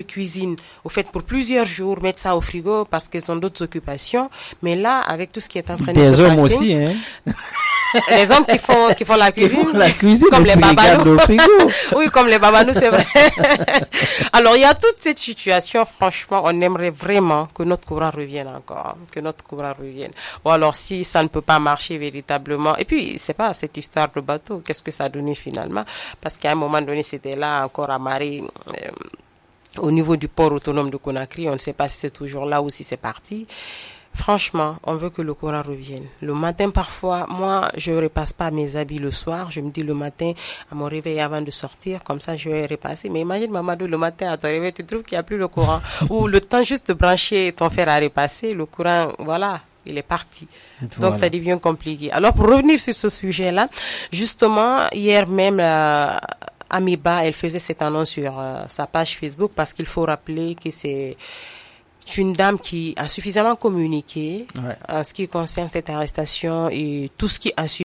cuisinent au fait pour plusieurs jours, mettent ça au frigo parce qu'elles ont d'autres occupations. Mais là, avec tout ce qui est en train de se passer... Des hommes aussi, hein. Les hommes qui font la cuisine, comme les babanous. Oui, comme les babanous, c'est vrai. Alors, il y a toute cette situation. Franchement, on aimerait vraiment que notre courant revienne encore, Ou alors, si ça ne peut pas marcher véritablement. Et puis, c'est pas cette histoire de bateau. Qu'est-ce que ça a donné finalement? Parce qu'à un moment donné, c'était là encore amarré au niveau du port autonome de Conakry. On ne sait pas si c'est toujours là ou si c'est parti. Franchement, on veut que le courant revienne. Le matin, parfois, moi, je ne repasse pas mes habits le soir. Je me dis le matin, à mon réveil avant de sortir, comme ça, je vais repasser. Mais imagine, Mamadou, le matin, à ton réveil, tu trouves qu'il n'y a plus le courant. Ou le temps juste de brancher ton fer à repasser, le courant, voilà, il est parti. Donc, ça devient compliqué. Alors, pour revenir sur ce sujet-là, justement, hier même, Amiba, elle faisait cette annonce sur sa page Facebook parce qu'il faut rappeler que c'est une dame qui a suffisamment communiqué en ce qui concerne cette arrestation et tout ce qui a suivi.